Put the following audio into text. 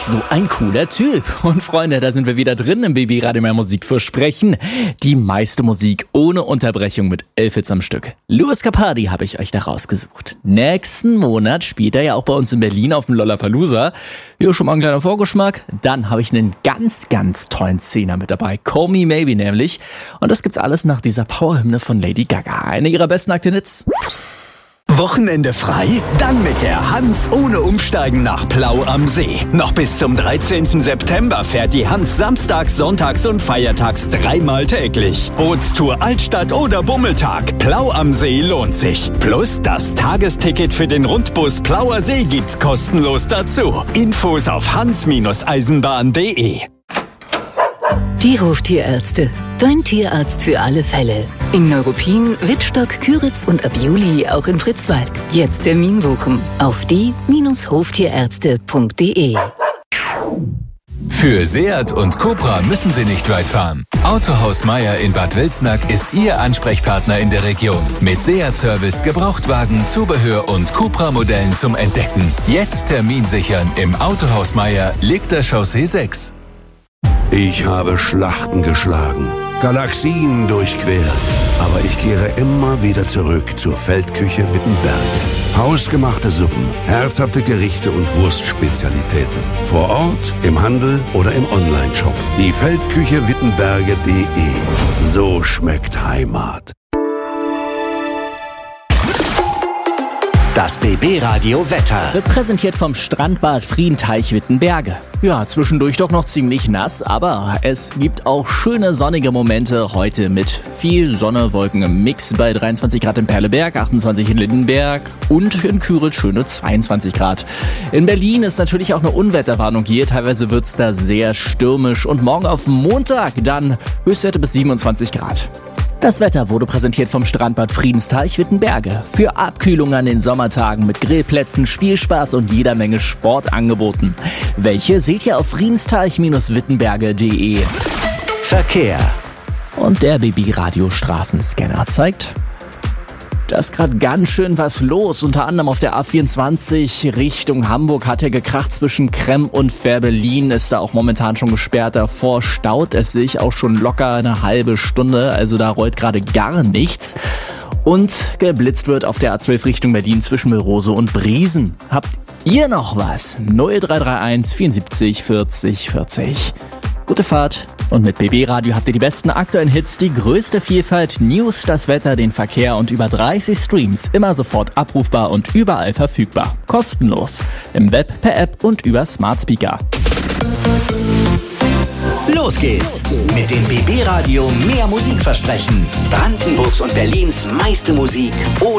So ein cooler Typ. Und Freunde, da sind wir wieder drin im BB Radio Mehr Musik versprechen. Die meiste Musik ohne Unterbrechung mit 11 Hits am Stück. Louis Capaldi habe ich euch da rausgesucht. Nächsten Monat spielt er ja auch bei uns in Berlin auf dem Lollapalooza. Hier schon mal ein kleiner Vorgeschmack. Dann habe ich einen ganz, ganz tollen Zehner mit dabei. Call Me Maybe nämlich. Und das gibt's alles nach dieser Powerhymne von Lady Gaga. Eine ihrer besten aktuellen Hits. Wochenende frei? Dann mit der Hans ohne Umsteigen nach Plau am See. Noch bis zum 13. September fährt die Hans samstags, sonntags und feiertags 3-mal täglich. Bootstour Altstadt oder Bummeltag. Plau am See lohnt sich. Plus das Tagesticket für den Rundbus Plauer See gibt's kostenlos dazu. Infos auf hans-eisenbahn.de. Die Hoftierärzte. Dein Tierarzt für alle Fälle. In Neuruppin, Wittstock, Küritz und ab Juli auch in Fritzwalk. Jetzt Termin buchen auf die-hoftierärzte.de. Für Seat und Cupra müssen Sie nicht weit fahren. Autohaus Meier in Bad Wilsnack ist Ihr Ansprechpartner in der Region. Mit Seat-Service, Gebrauchtwagen, Zubehör und Cupra-Modellen zum Entdecken. Jetzt Termin sichern im Autohaus Meier, Liegter Chaussee 6. Ich habe Schlachten geschlagen, Galaxien durchquert, aber ich kehre immer wieder zurück zur Feldküche Wittenberge. Hausgemachte Suppen, herzhafte Gerichte und Wurstspezialitäten. Vor Ort, im Handel oder im Onlineshop. Die Feldküche Wittenberge.de. So schmeckt Heimat. Das BB Radio Wetter. Wird präsentiert vom Strandbad Friedenteich Wittenberge. Ja, zwischendurch doch noch ziemlich nass, aber es gibt auch schöne sonnige Momente heute mit viel Sonne, Wolken im Mix bei 23 Grad in Perleberg, 28 in Lindenberg und in Küritz schöne 22 Grad. In Berlin ist natürlich auch eine Unwetterwarnung hier, teilweise wird's da sehr stürmisch und morgen auf Montag dann Höchstwerte bis 27 Grad. Das Wetter wurde präsentiert vom Strandbad Friedensteich Wittenberge. Für Abkühlung an den Sommertagen mit Grillplätzen, Spielspaß und jeder Menge Sportangeboten. Welche seht ihr auf friedensteich-wittenberge.de. Verkehr. Und der BB Radio Straßenscanner zeigt, da ist gerade ganz schön was los. Unter anderem auf der A24 Richtung Hamburg hat er gekracht zwischen Kremm und Fährberlin. Ist da auch momentan schon gesperrt. Davor staut es sich auch schon locker eine halbe Stunde. Also da rollt gerade gar nichts. Und geblitzt wird auf der A12 Richtung Berlin zwischen Milrose und Briesen. Habt ihr noch was? 0331 74 40 40. Gute Fahrt. Und mit BB Radio habt ihr die besten aktuellen Hits, die größte Vielfalt, News, das Wetter, den Verkehr und über 30 Streams. Immer sofort abrufbar und überall verfügbar. Kostenlos. Im Web, per App und über Smart Speaker. Los geht's mit dem BB Radio Mehr Musik versprechen. Brandenburgs und Berlins meiste Musik ohne